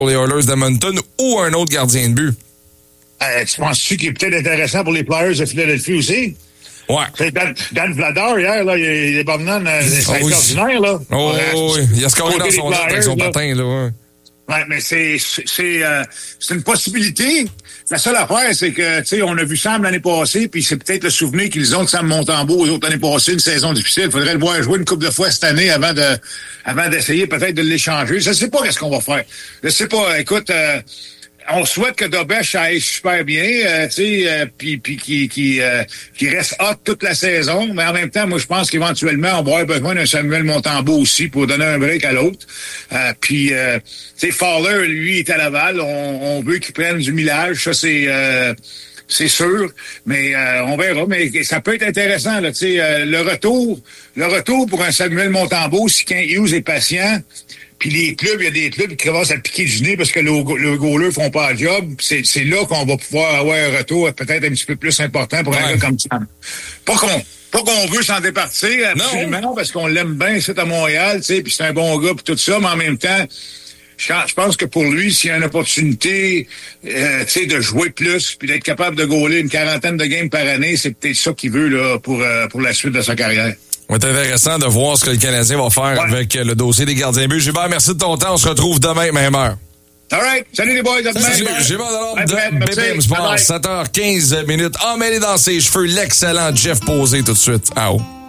pour les Oilers d'Edmonton ou un autre gardien de but. Tu penses-tu qu'il est peut-être intéressant pour les Flyers de Philadelphie aussi? Ouais. C'est Dan Vladar, hier, là, il est bonhomme, c'est extraordinaire, là. Oh, oui. Il a scoré dans son net avec son patin, là. Ouais, mais c'est une possibilité. La seule affaire, c'est que, tu sais, on a vu Sam l'année passée, puis c'est peut-être le souvenir qu'ils ont de Sam Montembeault aux autres années passées, une saison difficile. Il faudrait le voir jouer une couple de fois cette année avant d'essayer peut-être de l'échanger. Je sais pas qu'est-ce qu'on va faire. Je sais pas. Écoute, on souhaite que Dobèche aille super bien, tu sais, puis qu'il reste hot toute la saison. Mais en même temps, moi, je pense qu'éventuellement, on va avoir besoin d'un Samuel Montembeau aussi pour donner un break à l'autre. Tu sais, Fowler, lui, est à Laval. On veut qu'il prenne du millage. Ça, c'est sûr, mais on verra. Mais ça peut être intéressant, là. Tu sais, le retour pour un Samuel Montembeau, si Kent Hughes est patient. Puis les clubs, il y a des clubs qui commencent à piquer du nez parce que le goaler font pas le job. C'est là qu'on va pouvoir avoir un retour peut-être un petit peu plus important pour un gars comme ça. Pas qu'on veut s'en départir, absolument, parce qu'on l'aime bien, c'est à Montréal, tu sais, puis c'est un bon gars, puis tout ça, mais en même temps, je pense que pour lui, s'il y a une opportunité, tu sais, de jouer plus, puis d'être capable de goaler une quarantaine de games par année, c'est peut-être ça qu'il veut là pour la suite de sa carrière. C'est intéressant de voir ce que le Canadien va faire avec le dossier des gardiens but. Gilbert, merci de ton temps. On se retrouve demain, même heure. All right. Salut les boys. À demain. Gilbert Delorme de BPM Sport. 7h15 minutes. Emmêlé dans ses cheveux, l'excellent Jeff Posé tout de suite. Au.